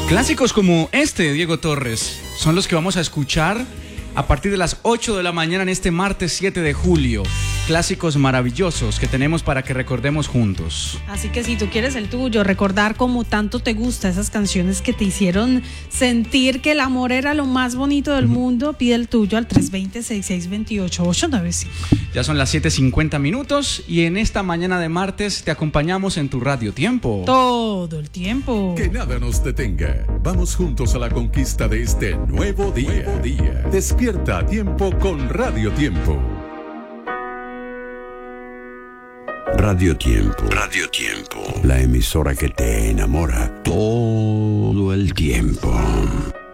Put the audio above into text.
Clásicos como este, Diego Torres, son los que vamos a escuchar a partir de las 8 de la mañana en este martes 7 de julio. Clásicos maravillosos que tenemos para que recordemos juntos. Así que si tú quieres el tuyo, recordar cómo tanto te gusta esas canciones que te hicieron sentir que el amor era lo más bonito del mundo, pide el tuyo al 320-6628-895. Ya son las 7:50 minutos y en esta mañana de martes te acompañamos en tu Radio Tiempo. Todo el tiempo. Que nada nos detenga. Vamos juntos a la conquista de este nuevo día. Despierta a tiempo con Radio Tiempo. Radio Tiempo. Radio Tiempo. La emisora que te enamora todo el tiempo.